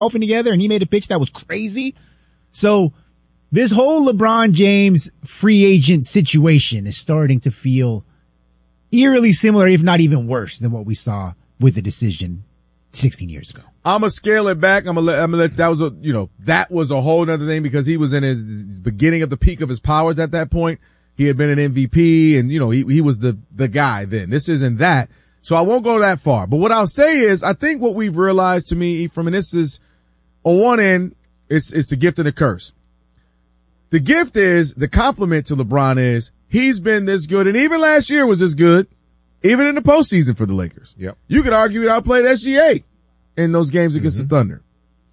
golfing together and he made a pitch that was crazy. So this whole LeBron James free agent situation is starting to feel eerily similar, if not even worse than what we saw with the decision 16 years ago. I'm gonna scale it back. I'm gonna let that was a whole other thing because he was in his beginning of the peak of his powers at that point. He had been an MVP and, he was the guy then. This isn't that. So I won't go that far. But what I'll say is I think what we've realized to me from, and this is on one end, it's the gift and the curse. The gift is the compliment to LeBron is he's been this good. And even last year was this good, even in the postseason for the Lakers. Yep. You could argue he outplayed SGA in those games against the Thunder.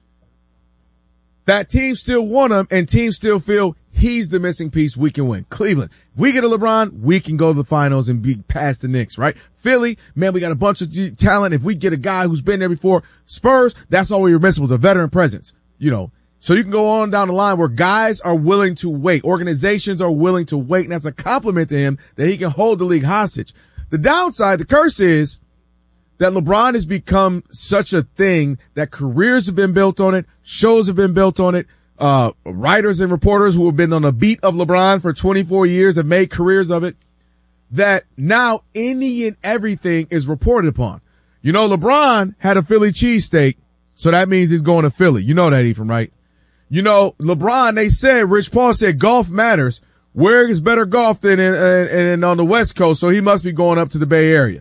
That team still won them and teams still feel he's the missing piece. We can win. Cleveland, if we get a LeBron, we can go to the finals and be past the Knicks, right? Philly, man, we got a bunch of talent. If we get a guy who's been there before, Spurs, that's all we were missing was a veteran presence, So you can go on down the line where guys are willing to wait. Organizations are willing to wait. And that's a compliment to him that he can hold the league hostage. The downside, the curse is that LeBron has become such a thing that careers have been built on it. Shows have been built on it. Writers and reporters who have been on the beat of LeBron for 24 years have made careers of it, that now any and everything is reported upon. LeBron had a Philly cheesesteak, so that means he's going to Philly. You know that, Ephraim, right? LeBron, Rich Paul said golf matters. Where is better golf than in on the West Coast, so he must be going up to the Bay Area.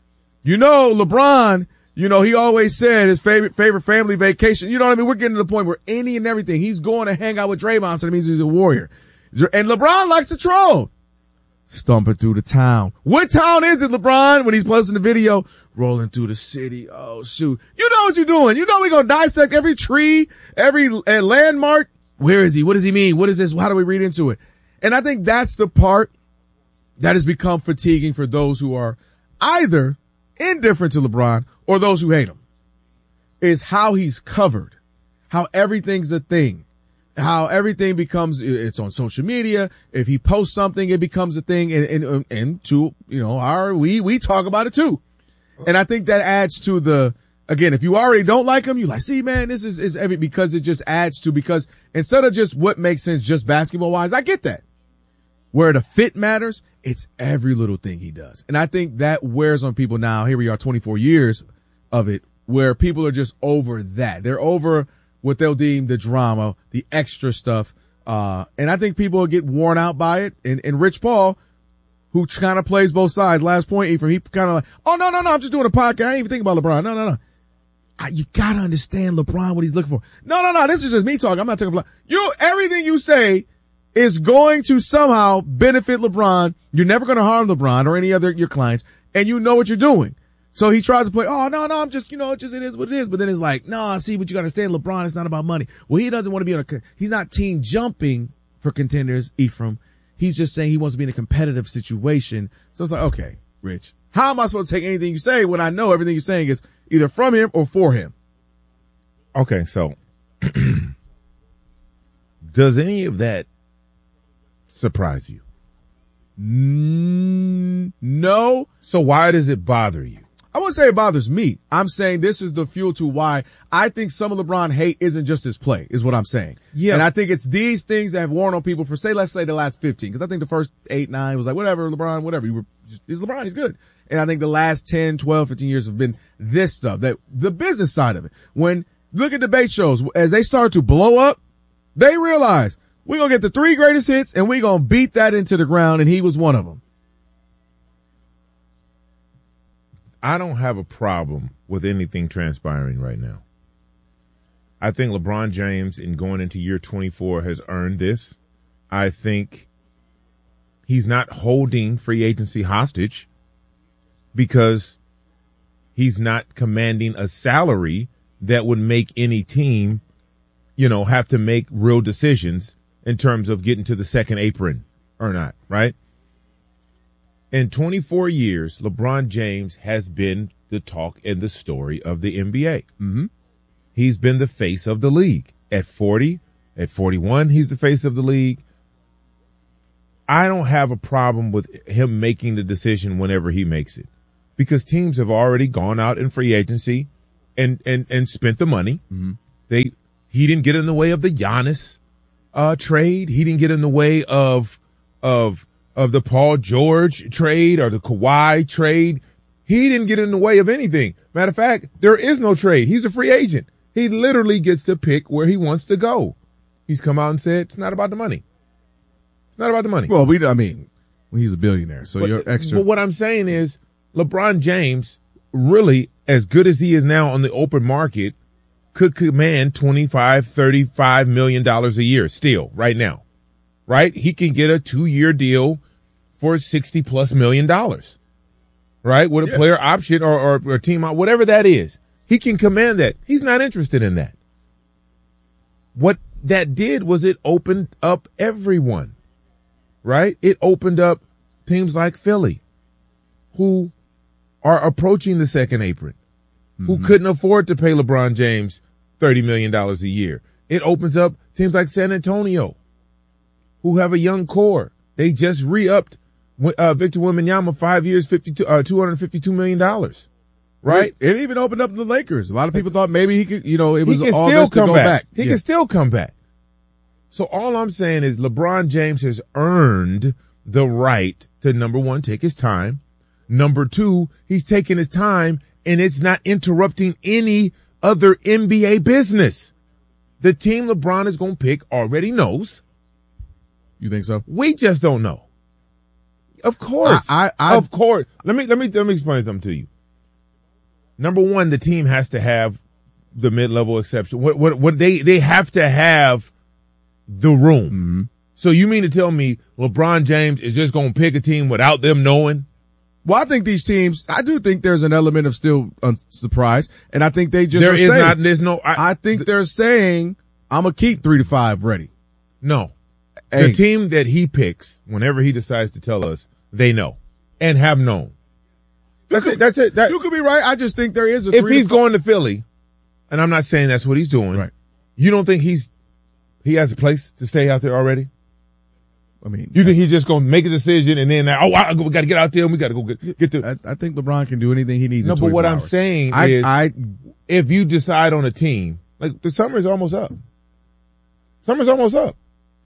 LeBron, he always said his favorite family vacation. You know what I mean? We're getting to the point where any and everything, he's going to hang out with Draymond, so that means he's a warrior. And LeBron likes to troll. Stomping through the town. What town is it, LeBron? When he's posting the video, rolling through the city. Oh, shoot. You know what you're doing. We're going to dissect every tree, every landmark. Where is he? What does he mean? What is this? How do we read into it? And I think that's the part that has become fatiguing for those who are either indifferent to LeBron or those who hate him, is how he's covered, how everything's a thing, how everything becomes, it's on social media. If he posts something, it becomes a thing. And to, we talk about it too. And I think that adds to again, if you already don't like him, you like, see, man, this is every, because it just adds to, because instead of just what makes sense just basketball wise, I get that. Where the fit matters, it's every little thing he does. And I think that wears on people now. Here we are, 24 years of it, where people are just over that. They're over what they'll deem the drama, the extra stuff. And I think people will get worn out by it. And Rich Paul, who kind of plays both sides, last point, Ephraim, he kind of like, oh, no, I'm just doing a podcast. I ain't even thinking about LeBron. No. You gotta understand LeBron, what he's looking for. No, this is just me talking. I'm not talking about everything you say is going to somehow benefit LeBron. You're never going to harm LeBron or any other your clients, and you know what you're doing. So he tries to play, oh, no, I'm just, it is what it is. But then it's like, no, see, but you got to understand, LeBron, it's not about money. Well, he doesn't want to be he's not team jumping for contenders, Ephraim. He's just saying he wants to be in a competitive situation. So it's like, okay, Rich, how am I supposed to take anything you say when I know everything you're saying is either from him or for him? Okay, so does any of that surprise you? No. So why does it bother you? I wouldn't say it bothers me. I'm saying this is the fuel to why I think some of LeBron hate isn't just his play, is what I'm saying. Yeah. And I think it's these things that have worn on people for, let's say the last 15. Because I think the first 8, 9 was like, whatever, LeBron, whatever. He's LeBron, he's good. And I think the last 10, 12, 15 years have been this stuff, that the business side of it. When look at debate shows, as they start to blow up, they realize we're going to get the 3 greatest hits and we're going to beat that into the ground. And he was one of them. I don't have a problem with anything transpiring right now. I think LeBron James, in going into year 24, has earned this. I think he's not holding free agency hostage because he's not commanding a salary that would make any team, have to make real decisions in terms of getting to the second apron or not, right? In 24 years, LeBron James has been the talk and the story of the NBA. Mm-hmm. He's been the face of the league. At 40, at 41, he's the face of the league. I don't have a problem with him making the decision whenever he makes it, because teams have already gone out in free agency and spent the money. Mm-hmm. He didn't get in the way of the Giannis trade. He didn't get in the way of the Paul George trade or the Kawhi trade. He didn't get in the way of anything. Matter of fact, there is no trade. He's a free agent. He literally gets to pick where he wants to go. He's come out and said it's not about the money. It's not about the money. Well, he's a billionaire, so you're extra. But what I'm saying is LeBron James, really, as good as he is now on the open market, could command $25, $35 million a year still right now, right? He can get a 2-year deal for $60+ million, right? With a player option or a team, whatever that is. He can command that. He's not interested in that. What that did was it opened up everyone, right? It opened up teams like Philly who are approaching the second apron, who couldn't afford to pay LeBron James $30 million a year. It opens up teams like San Antonio who have a young core. They just re-upped Victor Wembanyama 5 years, $252 million. Right? It even opened up the Lakers. A lot of people thought maybe he could, it was all still this to come go back. He can still come back. So all I'm saying is LeBron James has earned the right to, number one, take his time. Number two, he's taking his time and it's not interrupting any other NBA business. The team LeBron is going to pick already knows. You think so? We just don't know. Of course. Of course. Let me explain something to you. Number one, the team has to have the mid-level exception. What they have to have the room. Mm-hmm. So you mean to tell me LeBron James is just going to pick a team without them knowing? Well, I think these teams, I do think there's an element of still surprise, and I think they just I think they're saying, I'm going to keep 3 to 5 ready. No. Hey. The team that he picks, whenever he decides to tell us, they know and have known. That's it. You could be right. I just think there is if he's going to Philly, and I'm not saying that's what he's doing, right? You don't think he has a place to stay out there already? You think he's just going to make a decision and then, we got to get out there and we got to go get to. I think LeBron can do anything he needs. No, but what I'm saying is, if you decide on a team, like the summer is almost up. Summer's almost up.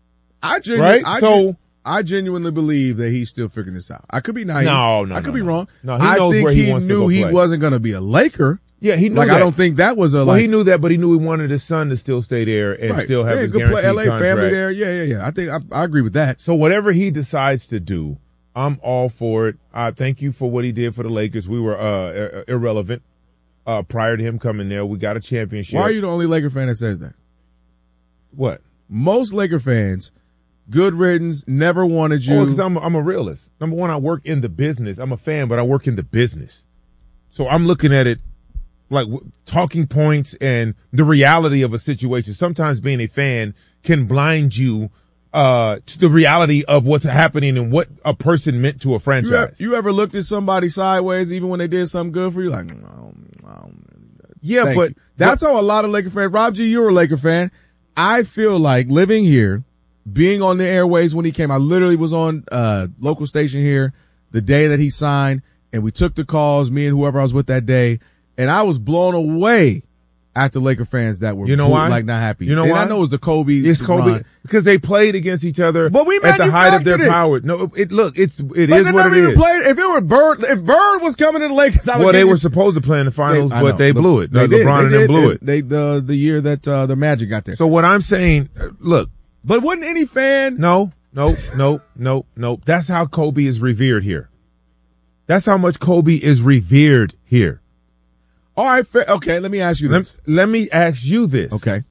I genuinely believe that he's still figuring this out. I could be naive. No. I could be wrong. No, he knows where he wants to go play. He wasn't going to be a Laker. Yeah, he knew that. I don't think that was a. Well, he knew that, but he knew he wanted his son to still stay there and still have his guaranteed play LA contract. Family there. Yeah. I think I agree with that. So whatever he decides to do, I'm all for it. I thank you for what he did for the Lakers. We were irrelevant prior to him coming there. We got a championship. Why are you the only Laker fan that says that? What? Most Laker fans. Good riddance, never wanted you. Oh, because I'm a realist. Number one, I work in the business. I'm a fan, but I work in the business. So I'm looking at it like talking points and the reality of a situation. Sometimes being a fan can blind you to the reality of what's happening and what a person meant to a franchise. You ever looked at somebody sideways even when they did something good for you? Like, yeah, but that's how a lot of Laker fans. Rob G, you're a Laker fan. I feel like living here, being on the airways when he came, I literally was on local station here the day that he signed, and we took the calls, me and whoever I was with that day, and I was blown away at the Laker fans that were not happy. You know and why? I know it was the Kobe. It's Kobe because they played against each other but we at the height of their manufactured it. power. No, it is what it is. If it were Bird, if Bird was coming to the Lakers, they were supposed to play in the finals, but they blew it. LeBron and them blew it. The year that the Magic got there. So what I'm saying, look. But wouldn't any fan? No. That's how Kobe is revered here. That's how much Kobe is revered here. All right. Okay. Let me ask you this. Let me ask you this. Okay.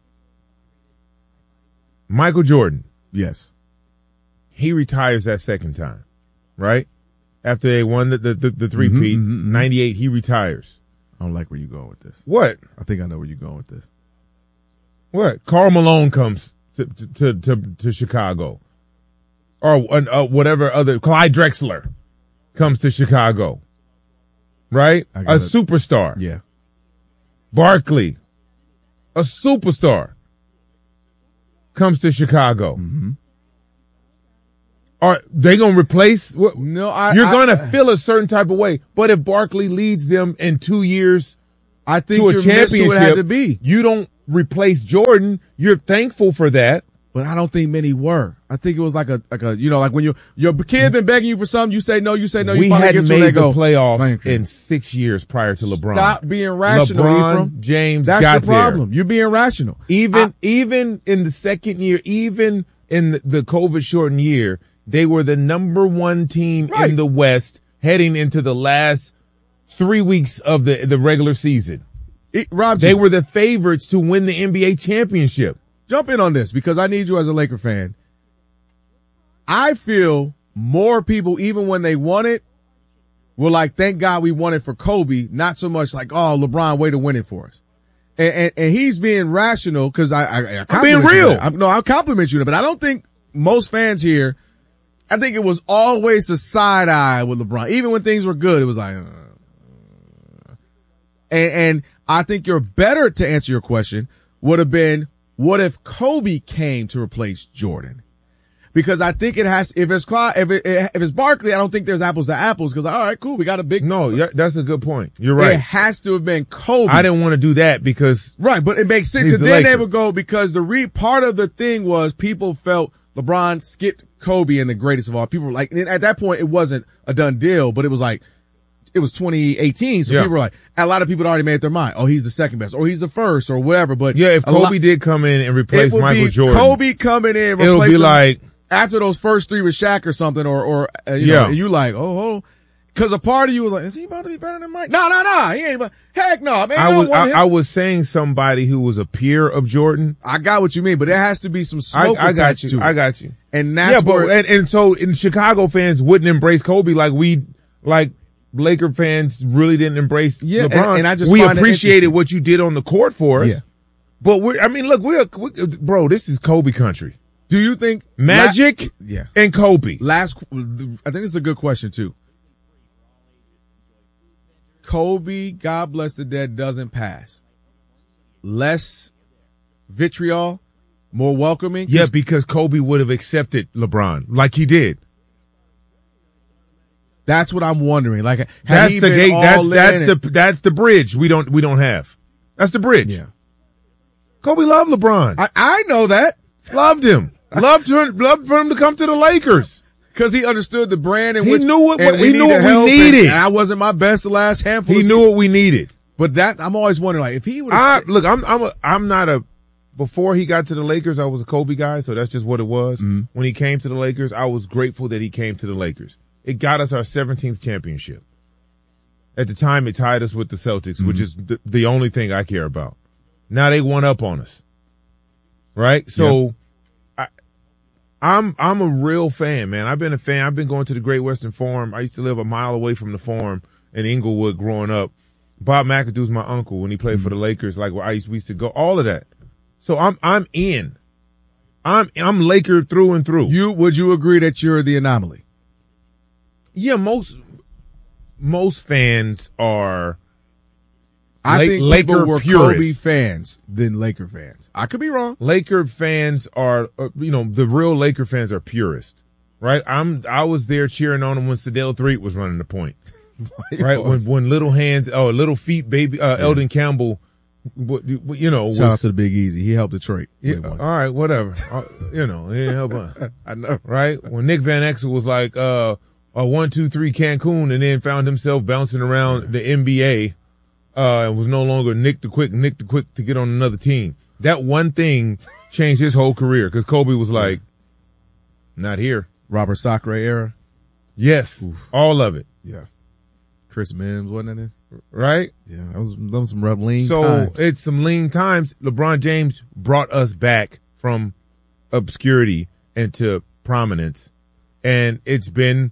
Michael Jordan. Yes. He retires that second time, right? After they won the three-peat, 98, he retires. I don't like where you're going with this. What? I think I know where you're going with this. What? Karl Malone comes to Chicago, or whatever other. Clyde Drexler comes to Chicago, right? A superstar. Yeah. Barkley, a superstar, comes to Chicago. Mm-hmm. Are they going to replace? No, you're going to feel a certain type of way. But if Barkley leads them in 2 years, I think to a championship, what it had to be. You don't replace Jordan, you're thankful for that. But I don't think many were. I think it was like a like when your kid been begging you for something, you say no, We you finally hadn't get to made the go. playoffs in 6 years prior to LeBron. Stop being rational, LeBron Ephraim. James That's got the problem. there. You're being rational. Even in the second year, even in the COVID shortened year, they were the number one team in the West heading into the last 3 weeks of the regular season. They were the favorites to win the NBA championship. Jump in on this because I need you as a Laker fan. I feel more people, even when they won it, were like, thank God we won it for Kobe, not so much like, oh, LeBron, way to win it for us. And he's being rational because I'm being real. I'll compliment you, but I don't think most fans here, I think it was always a side eye with LeBron. Even when things were good, it was like, and I think your better to answer your question would have been, what if Kobe came to replace Jordan? Because I think it has, if it's Barkley, I don't think there's apples to apples because, all right, cool, we got a big. No, that's a good point. You're right. It has to have been Kobe. I didn't want to do that because. Right, but it makes sense because then they would go, because part of the thing was people felt LeBron skipped Kobe and the greatest of all. People were like, and at that point, it wasn't a done deal, but it was like, it was 2018, so people were like, a lot of people had already made their mind. Oh, he's the second best, or he's the first, or whatever. But yeah, if Kobe did come in and replace Michael Jordan, Kobe coming in, it'll be like after those first three with Shaq or something, or you know, and you like, oh, because a part of you was like, is he about to be better than Mike? No, he ain't. Heck no, man. I was saying somebody who was a peer of Jordan. I got what you mean, but there has to be some smoke attached to it. I got you. And that's and so in Chicago fans wouldn't embrace Kobe like Laker fans really didn't embrace LeBron. And we appreciated what you did on the court for us. Yeah. But bro, this is Kobe country. Do you think Magic and Kobe? I think this is a good question too. Kobe, God bless the dead, doesn't pass. Less vitriol, more welcoming. Yeah, because Kobe would have accepted LeBron like he did. That's what I'm wondering. Like, that's the gate. That's the bridge we don't have. That's the bridge. Yeah. Kobe loved LeBron. I know that. Loved him. loved for him to come to the Lakers. Because he understood the brand and he knew what we needed. And I wasn't my best the last handful. He knew what we needed. But I'm always wondering, like, if he would before he got to the Lakers, I was a Kobe guy, so that's just what it was. Mm-hmm. When he came to the Lakers, I was grateful that he came to the Lakers. It got us our 17th championship. At the time, it tied us with the Celtics, which is the only thing I care about. Now they won up on us. Right? So I'm a real fan, man. I've been a fan. I've been going to the Great Western Forum. I used to live a mile away from the Forum in Inglewood growing up. Bob McAdoo was my uncle when he played for the Lakers. Like where we used to go, all of that. So I'm in. I'm Laker through and through. Would you agree that you're the anomaly? Yeah, most fans are. I think Laker people were purists. Kobe fans than Laker fans. I could be wrong. Laker fans are, the real Laker fans are purists, right? I was there cheering on him when Sedale Threatt was running the point, right? When little hands, little feet, baby, Eldon Campbell, Shout out to the Big Easy. He helped Detroit. Yeah, all right, whatever. He didn't help us. I know, right? When Nick Van Exel was like, 1-2-3 Cancun, and then found himself bouncing around the NBA. And was no longer Nick the Quick to get on another team. That one thing changed his whole career because Kobe was like, not here. Robert Sacre era? Yes. Oof. All of it. Yeah. Chris Mims, wasn't that it? Right? Yeah, that was some rough lean times. So it's some lean times. LeBron James brought us back from obscurity into prominence. And it's been,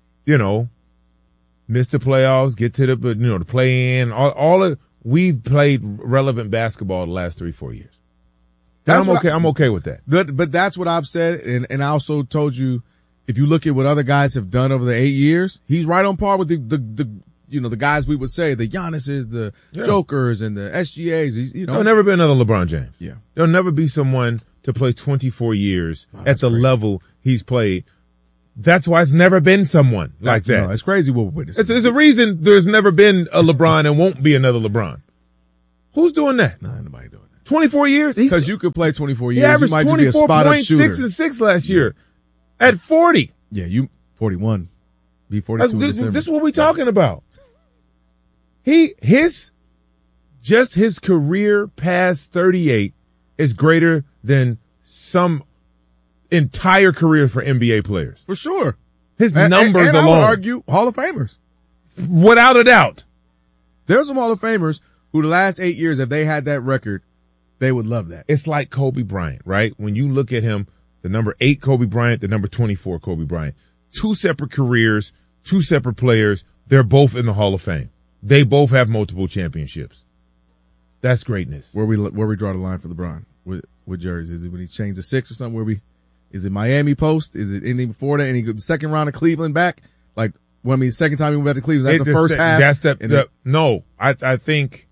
missed the playoffs, get to the play in, we've played relevant basketball the last 3-4 years. I'm okay with that. But that's what I've said, and I also told you, if you look at what other guys have done over the 8 years, he's right on par with the guys we would say, the Giannis's, the Jokers, and the SGAs. There'll never be another LeBron James. Yeah. There'll never be someone to play 24 years at the level he's played. That's why it's never been someone like that. No, it's crazy what we're witnessing. It's a reason there's never been a LeBron and won't be another LeBron. Who's doing that? No, nobody doing that. 24 years? Because you could play 24 He years. You averaged might just be a 24 spot-up points, shooter. 6 and 6 last year. At 40. Yeah, you 41. Be 42 in December. This is what we're talking about. His career past 38 is greater than some entire careers for NBA players. For sure. His numbers and alone. I would argue Hall of Famers. Without a doubt. There's some Hall of Famers who the last 8 years, if they had that record, they would love that. It's like Kobe Bryant, right? When you look at him, the number 8 Kobe Bryant, the number 24 Kobe Bryant. 2 separate careers, 2 separate players. They're both in the Hall of Fame. They both have multiple championships. That's greatness. Where we draw the line for LeBron with jerseys? Is it when he changed to 6 or something? Is it Miami post? Is it anything before that? Any second round of Cleveland back? Like, second time he went back to Cleveland, that's the first half? That's no, I think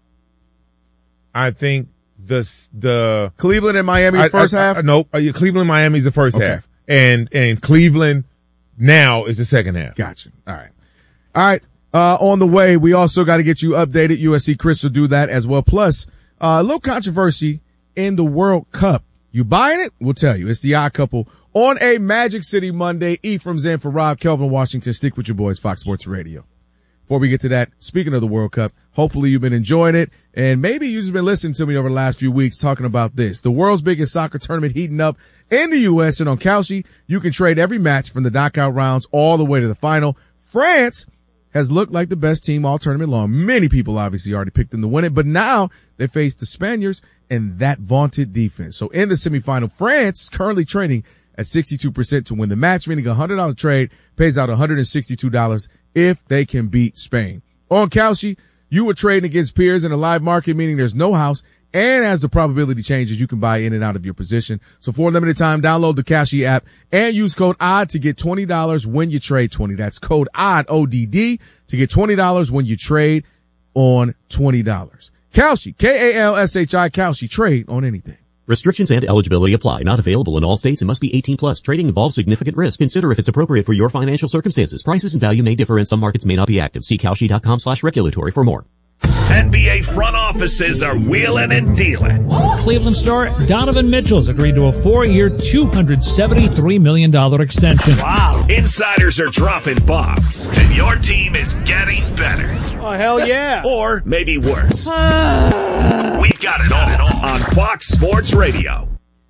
the Cleveland and Miami's first half? No, Cleveland and Miami's the first half. And Cleveland now is the second half. Gotcha. All right. On the way, we also got to get you updated. USC Chris will do that as well. Plus, a little controversy in the World Cup. You buying it? We'll tell you. It's the Odd Couple on a Magic City Monday. Ephraim's in for Rob, Kelvin Washington. Stick with your boys, Fox Sports Radio. Before we get to that, speaking of the World Cup, hopefully you've been enjoying it, and maybe you've just been listening to me over the last few weeks talking about this. The world's biggest soccer tournament heating up in the U.S., and on Kalshi, you can trade every match from the knockout rounds all the way to the final. France has looked like the best team all tournament long. Many people obviously already picked them to win it, but now they face the Spaniards and that vaunted defense. So in the semifinal, France is currently trading at 62% to win the match, meaning a $100 trade pays out $162 if they can beat Spain. On Kalshi, you are trading against peers in a live market, meaning there's no house, and as the probability changes, you can buy in and out of your position. So for a limited time, download the Kalshi app and use code ODD to get $20 when you trade 20. That's code ODD, O-D-D, to get $20 when you trade on $20. Kalshi, K-A-L-S-H-I, Kalshi, trade on anything. Restrictions and eligibility apply. Not available in all states and must be 18 plus. Trading involves significant risk. Consider if it's appropriate for your financial circumstances. Prices and value may differ and some markets may not be active. See Kalshi.com/regulatory for more. NBA front offices are wheeling and dealing. Cleveland star Donovan Mitchell's agreed to a 4-year, $273 million extension. Wow. Insiders are dropping bombs, and your team is getting better. Oh, hell yeah. Or maybe worse. We've got it all on Fox Sports Radio.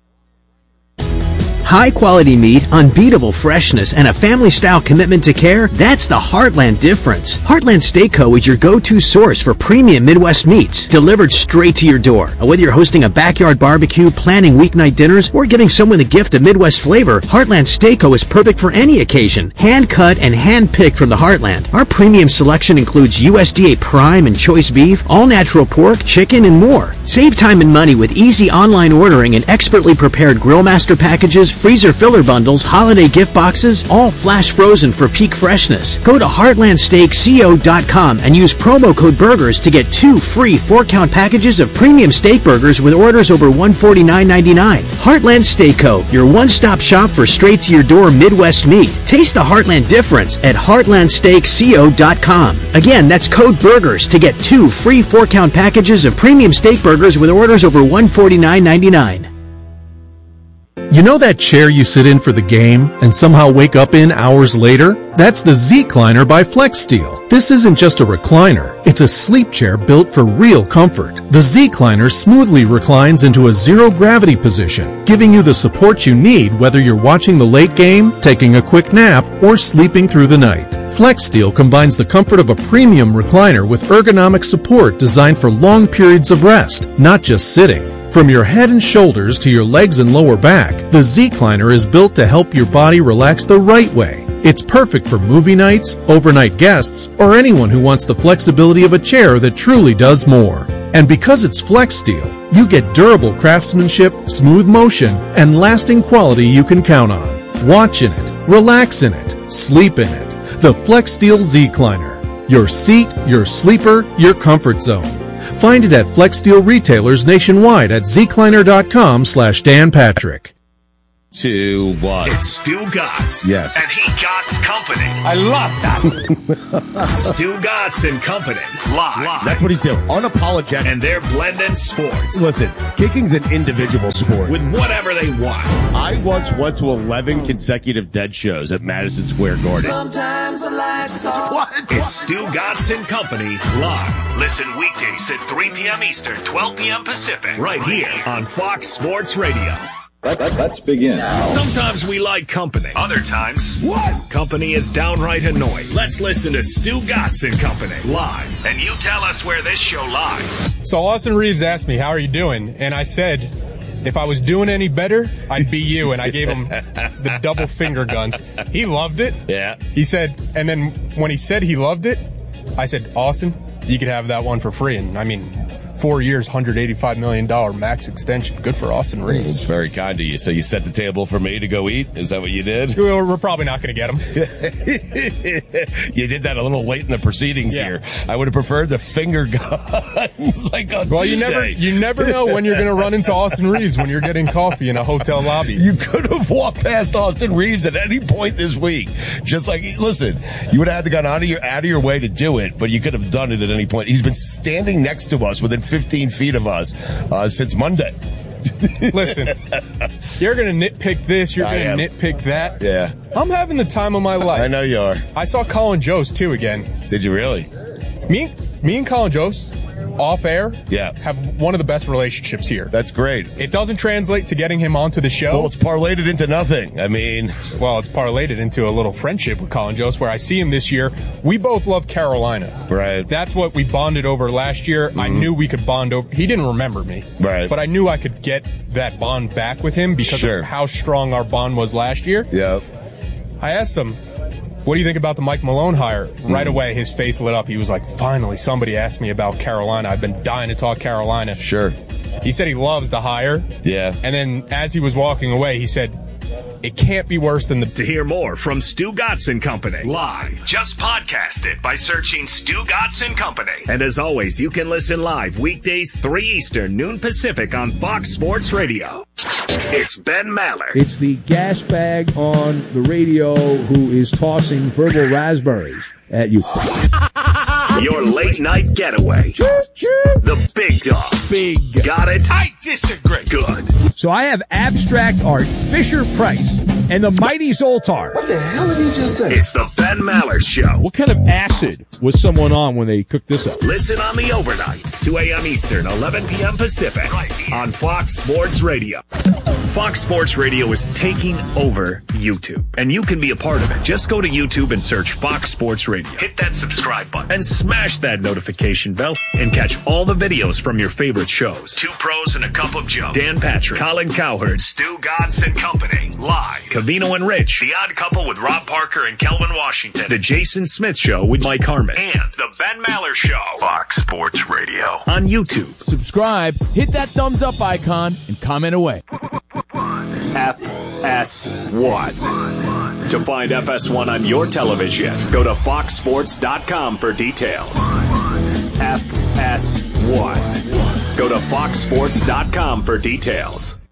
High quality meat, unbeatable freshness, and a family-style commitment to care, that's the Heartland difference. Heartland Steak Co. is your go-to source for premium Midwest meats, delivered straight to your door. Whether you're hosting a backyard barbecue, planning weeknight dinners, or giving someone the gift of Midwest flavor, Heartland Steak Co. is perfect for any occasion. Hand-cut and hand-picked from the Heartland. Our premium selection includes USDA prime and choice beef, all-natural pork, chicken, and more. Save time and money with easy online ordering and expertly prepared Grill Master packages, freezer filler bundles, holiday gift boxes, all flash frozen for peak freshness. Go to heartlandsteakco.com and use promo code BURGERS to get 2 free 4-count packages of premium steak burgers with orders over $149.99. Heartland Steak Co., your one-stop shop for straight-to-your-door Midwest meat. Taste the Heartland difference at heartlandsteakco.com. Again, that's code BURGERS to get 2 free 4-count packages of premium steak burgers with orders over $149.99. You know that chair you sit in for the game and somehow wake up in hours later? That's the Z-Cliner by FlexSteel. This isn't just a recliner. It's a sleep chair built for real comfort. The Z-Cliner smoothly reclines into a zero-gravity position, giving you the support you need whether you're watching the late game, taking a quick nap, or sleeping through the night. FlexSteel combines the comfort of a premium recliner with ergonomic support designed for long periods of rest, not just sitting. From your head and shoulders to your legs and lower back, the Z-Cliner is built to help your body relax the right way. It's perfect for movie nights, overnight guests, or anyone who wants the flexibility of a chair that truly does more. And because it's FlexSteel, you get durable craftsmanship, smooth motion, and lasting quality you can count on. Watch in it, relax in it, sleep in it. The FlexSteel Z-Cliner. Your seat, your sleeper, your comfort zone. Find it at FlexSteel retailers nationwide at zcliner.com/Dan Patrick. 2, 1. It's Stu Gatz. Yes. And he Gatz Company. I love that. Stu Gatz and Company. Live. That's what he's doing. Unapologetic. And they're blending sports. Listen, kicking's an individual sport. With whatever they want. I once went to 11 consecutive Dead shows at Madison Square Garden. Sometimes I like to talk. What? It's Stu Gatz and Company live. Listen weekdays at 3 p.m. Eastern, 12 p.m. Pacific. Right here on Fox Sports Radio. Let's begin. Sometimes we like company. Other times, company is downright annoying. Let's listen to Stu Gatz and Company live. And you tell us where this show lies. So Austin Reeves asked me, how are you doing? And I said, if I was doing any better, I'd be you. And I gave him the double finger guns. He loved it. Yeah. He said, and then when he said he loved it, I said, Austin, you could have that one for free. And I mean, 4 years, $185 million max extension. Good for Austin Reeves. It's very kind of you. So you set the table for me to go eat? Is that what you did? We're probably not going to get him. You did that a little late in the proceedings here. I would have preferred the finger guns like on Tuesday. you never know when you're going to run into Austin Reeves when you're getting coffee in a hotel lobby. You could have walked past Austin Reeves at any point this week. Just like, listen, you would have had to go out of your way to do it, but you could have done it at any point. He's been standing next to us within 15 feet of us since Monday. Listen, you're going to nitpick this, you're going to nitpick that. Yeah. I'm having the time of my life. I know you are. I saw Colin Jost, too, again. Did you really? Me and Colin Jost, off air, have one of the best relationships here. That's great. It doesn't translate to getting him onto the show. Well, it's parlayed it into nothing. I mean... Well, it's parlayed it into a little friendship with Colin Jost, where I see him this year. We both love Carolina. Right. That's what we bonded over last year. I knew we could bond over... He didn't remember me. Right. But I knew I could get that bond back with him because of how strong our bond was last year. Yep. I asked him, what do you think about the Mike Malone hire? Right away, his face lit up. He was like, finally, somebody asked me about Carolina. I've been dying to talk Carolina. Sure. He said he loves the hire. Yeah. And then as he was walking away, he said, it can't be worse than the... To hear more from Stu Gatz and Company live, just podcast it by searching Stu Gatz and Company. And as always, you can listen live weekdays 3 Eastern, noon Pacific on Fox Sports Radio. It's Ben Maller. It's the gas bag on the radio who is tossing verbal raspberries at you. Your late night getaway. The big dog. Big. Got it? I disagree. Good. So I have abstract art, Fisher-Price, and the mighty Zoltar. What the hell did he just say? It's the Ben Maller Show. What kind of acid was someone on when they cooked this up? Listen on the overnights, 2 a.m. Eastern, 11 p.m. Pacific, on Fox Sports Radio. Fox Sports Radio is taking over YouTube, and you can be a part of it. Just go to YouTube and search Fox Sports Radio. Hit that subscribe button and smash that notification bell and catch all the videos from your favorite shows. Two Pros and a Cup of Joe. Dan Patrick, Colin Cowherd, Stu Gatz and Company. Live. Cavino and Rich. The Odd Couple with Rob Parker and Kelvin Washington. The Jason Smith Show with Mike Harmon. And the Ben Maller Show. Fox Sports Radio. On YouTube. Subscribe, hit that thumbs up icon, and comment away. FS1. To find FS1 on your television, go to foxsports.com for details. FS1. Go to foxsports.com for details.